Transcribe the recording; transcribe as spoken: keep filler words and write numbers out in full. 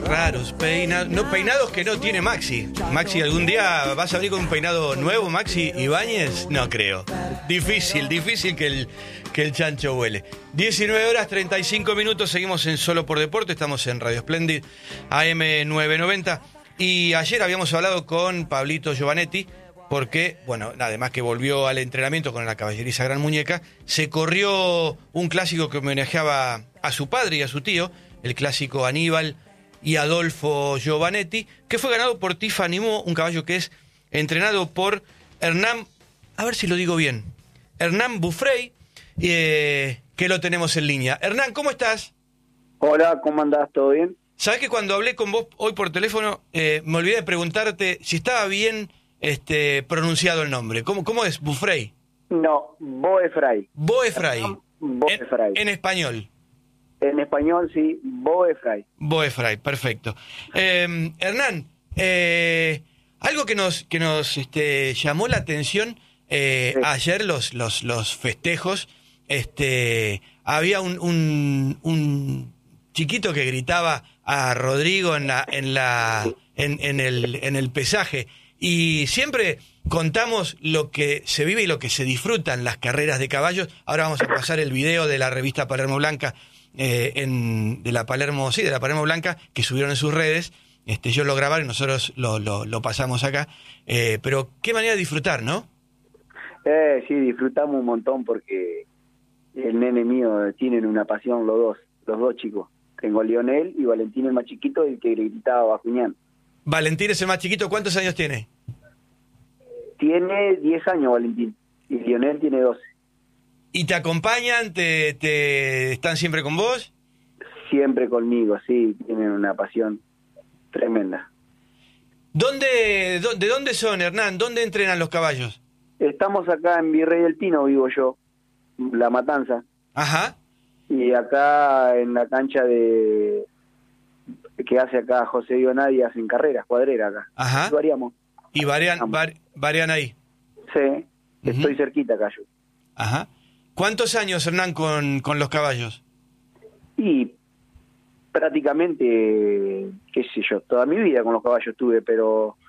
raros peinados. No, peinados que no tiene Maxi. Maxi, ¿algún día vas a abrir con un peinado nuevo, Maxi Ibáñez? No creo. Difícil, difícil que el, que el chancho huele. diecinueve horas treinta y cinco minutos, seguimos en Solo por Deporte, estamos en Radio Splendid, A M novecientos noventa. Y ayer habíamos hablado con Pablito Giovanetti, porque, bueno, además que volvió al entrenamiento con la caballeriza Gran Muñeca, se corrió un clásico que homenajeaba a su padre y a su tío, el clásico Aníbal y Adolfo Giovanetti, que fue ganado por Tiffany Mo, un caballo que es entrenado por Hernán, a ver si lo digo bien, Hernán Bufrey, eh, que lo tenemos en línea. Hernán, ¿cómo estás? Hola, ¿cómo andás? ¿Todo bien? Sabés que cuando hablé con vos hoy por teléfono, eh, me olvidé de preguntarte si estaba bien este, pronunciado el nombre. ¿Cómo, cómo es? ¿Bufrey? No, Boefray. Boefray. Boefray. En, en español. En español, sí, Boefray. Boefray, perfecto. Eh, Hernán, eh, algo que nos, que nos este, llamó la atención eh, sí. ayer, los, los, los festejos, este, había un, un, un chiquito que gritaba a Rodrigo en la, en la, en, en el, en el pesaje. Y siempre contamos lo que se vive y lo que se disfruta en las carreras de caballos. Ahora vamos a pasar el video de la revista Palermo Blanca, eh, en, de la Palermo, sí, de la Palermo Blanca, que subieron en sus redes. Este, ellos lo grabaron y nosotros lo, lo, lo pasamos acá. Eh, pero qué manera de disfrutar, ¿no? Eh, sí, disfrutamos un montón porque el nene mío tienen una pasión los dos, los dos chicos. Tengo a Lionel y Valentín, el más chiquito, el que gritaba Bajuñán. Valentín es el más chiquito, ¿cuántos años tiene? Tiene diez años Valentín y Lionel tiene doce. ¿Y te acompañan? ¿Te, te están siempre con vos? Siempre conmigo, sí, tienen una pasión tremenda. ¿Dónde, dónde, ¿De dónde son, Hernán? ¿Dónde entrenan los caballos? Estamos acá en Virrey del Pino, vivo yo, La Matanza. Ajá. Y acá en la cancha de que hace acá José Dionadi, hacen carreras, cuadrera acá. Ajá. Y variamos. ¿Y varían, var, varían ahí? Sí, uh-huh. Estoy cerquita acá yo. Ajá. ¿Cuántos años, Hernán, con, con los caballos? Y prácticamente, qué sé yo, toda mi vida con los caballos tuve, pero